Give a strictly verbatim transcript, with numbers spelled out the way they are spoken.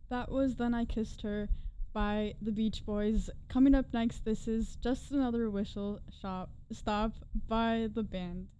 That was Then I Kissed Her by the Beach Boys. Coming up next, this is Just Another Whistle Shop Stop by the band.